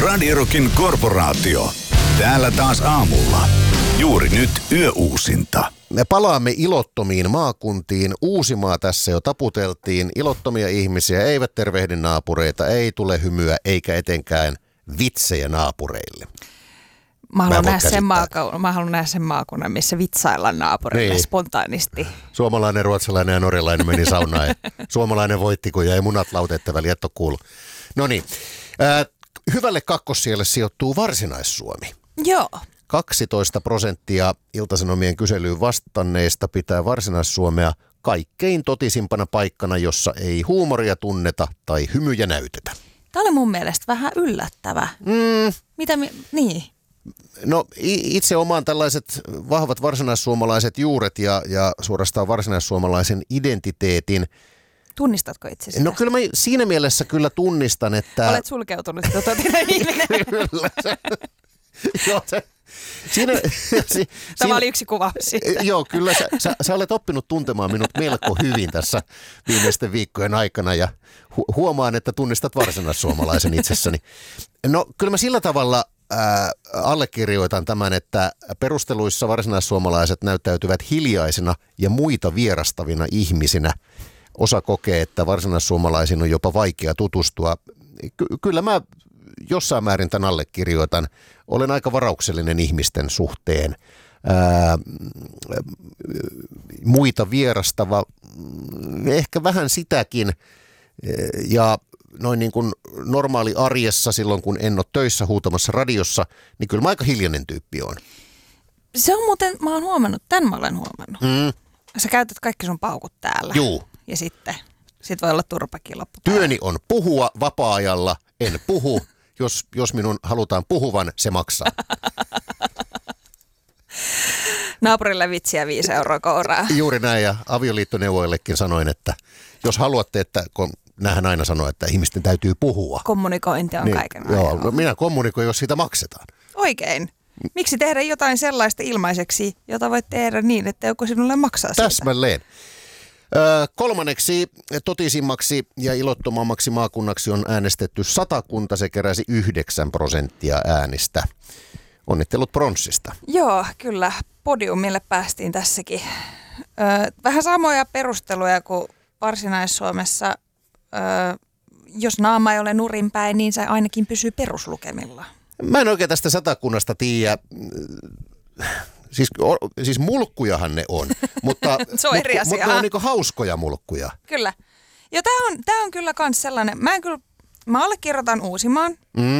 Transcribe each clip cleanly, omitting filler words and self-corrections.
Radio Rockin korporaatio. Täällä taas aamulla. Juuri nyt yöuusinta. Me palaamme ilottomiin maakuntiin. Uusimaa tässä jo taputeltiin. Ilottomia ihmisiä eivät tervehdi naapureita, ei tule hymyä eikä etenkään vitsejä naapureille. Mä haluan nähdä sen maakunnan, missä vitsaillaan naapurille niin spontaanisti. Suomalainen, ruotsalainen ja norjalainen meni saunaan ja suomalainen voitti, kun jäi munat lauteette väliin, et ole kuullut. No niin, hyvälle kakkossijalle sijoittuu Varsinais-Suomi. Joo. 12% Ilta-Sanomien kyselyyn vastanneista pitää Varsinais-Suomea kaikkein totisimpana paikkana, jossa ei huumoria tunneta tai hymyjä näytetä. Tämä oli mun mielestä vähän yllättävä. Niin? No itse omaan tällaiset vahvat varsinaissuomalaiset juuret ja suorastaan varsinaissuomalaisen identiteetin. Tunnistatko itsesi? No kyllä mä siinä mielessä kyllä tunnistan, että... Olet sulkeutunut totinen ihminen. Kyllä. Tämä oli yksi kuva siitä. Joo, kyllä sä olet oppinut tuntemaan minut melko hyvin tässä viimeisten viikkojen aikana ja huomaan, että tunnistat varsinaissuomalaisen itsessäni. No kyllä mä sillä tavalla allekirjoitan tämän, että perusteluissa varsinaissuomalaiset näyttäytyvät hiljaisina ja muita vierastavina ihmisinä. Osa kokee, että varsinaissuomalaisiin on jopa vaikea tutustua. Kyllä mä jossain määrin tämän allekirjoitan. Olen aika varauksellinen ihmisten suhteen. Muita vierastava, ehkä vähän sitäkin. Ja noin niin kuin normaali arjessa silloin, kun en ole töissä huutamassa radiossa, niin kyllä mä aika hiljainen tyyppi on. Se on muuten, mä olen huomannut. Sä käytät kaikki sun paukut täällä. Juu. Ja sitten voi olla turpakin loppu. Työni on puhua vapaa-ajalla, en puhu. Jos minun halutaan puhuvan, se maksaa. Naapurille vitsiä 5 euroa kouraa. Juuri näin, ja avioliittoneuvoillekin sanoin, että jos haluatte, että näähän aina sanoo, että ihmisten täytyy puhua. Kommunikointi on niin, kaiken ajan. Joo, no minä kommunikoin, jos siitä maksetaan. Oikein. Miksi tehdä jotain sellaista ilmaiseksi, jota voit tehdä niin, että joku sinulle maksaa siitä? Täsmälleen. Kolmanneksi totisimmaksi ja ilottomammaksi maakunnaksi on äänestetty Satakunta. Se keräsi 9% äänistä. Onnittelut pronssista. Joo, kyllä. Podiumille päästiin tässäkin. Vähän samoja perusteluja kuin Varsinais-Suomessa. Jos naama ei ole nurinpäin, niin se ainakin pysyy peruslukemilla. Mä en oikein tästä Satakunnasta tiedä. Siis mulkkujahan ne on, mutta se on eri asia. Mutta ne on niinku hauskoja mulkkuja. Kyllä. Ja tää on kyllä kans sellainen, mä allekirjoitan Uusimaan.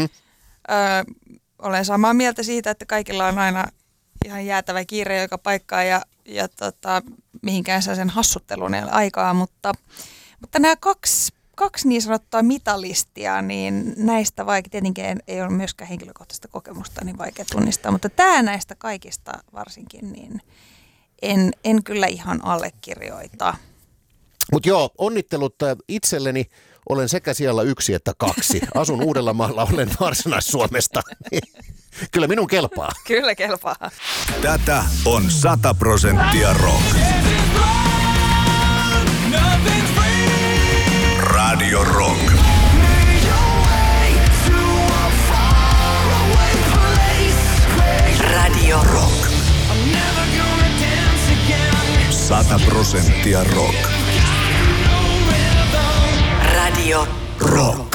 Olen samaa mieltä siitä, että kaikilla on aina ihan jäätävä kiire joka paikkaan ja mihinkään sen hassutteluun ei ole aikaa, mutta nämä kaksi niin sanottua mitalistia, niin näistä vaikka tietenkin ei ole myöskään henkilökohtaista kokemusta, niin vaikea tunnistaa, mutta tämä näistä kaikista varsinkin, niin en kyllä ihan allekirjoita. Mutta joo, onnittelut itselleni. Olen sekä siellä 1 että 2. Asun Uudellamaalla, olen Varsinais-Suomesta. Kyllä minun kelpaa. Kyllä kelpaa. Tätä on 100% rock. Radio Rock. Radio Rock. 100% rock. Radio Rock.